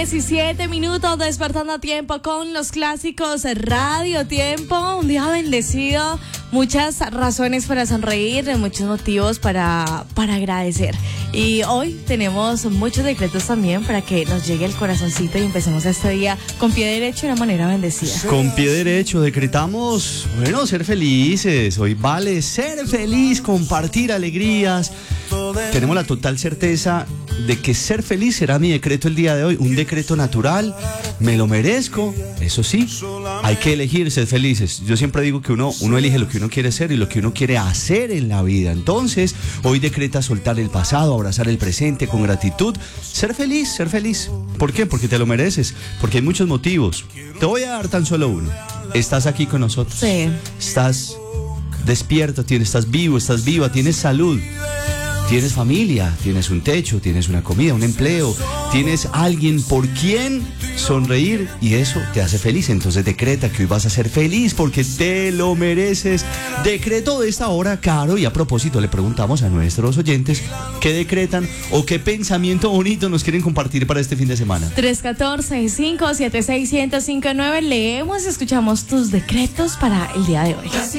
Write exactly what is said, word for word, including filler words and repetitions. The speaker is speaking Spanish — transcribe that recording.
diecisiete minutos despertando a tiempo con los clásicos Radio Tiempo. Un día bendecido, muchas razones para sonreír, muchos motivos para, para agradecer. Y hoy tenemos muchos decretos también para que nos llegue el corazoncito y empecemos este día con pie derecho de una manera bendecida. Con pie derecho decretamos, bueno, ser felices. Hoy vale ser feliz, compartir alegrías. Tenemos la total certeza de que ser feliz será mi decreto el día de hoy. Un decreto natural, me lo merezco. Eso sí, hay que elegir ser felices. Yo siempre digo que uno, uno elige lo que uno quiere ser y lo que uno quiere hacer en la vida. Entonces, hoy decreta soltar el pasado, abrazar el presente con gratitud. Ser feliz, ser feliz. ¿Por qué? Porque te lo mereces. Porque hay muchos motivos. Te voy a dar tan solo uno. Estás aquí con nosotros. Sí. Estás despierto, tienes, estás vivo, estás viva, tienes salud. Tienes familia, tienes un techo, tienes una comida, un empleo, tienes alguien por quien sonreír y eso te hace feliz. Entonces decreta que hoy vas a ser feliz porque te lo mereces. Decreto de esta hora, Caro, y a propósito le preguntamos a nuestros oyentes qué decretan o qué pensamiento bonito nos quieren compartir para este fin de semana. tres uno cuatro, cinco siete seis, uno cero cinco nueve. Leemos y escuchamos tus decretos para el día de hoy.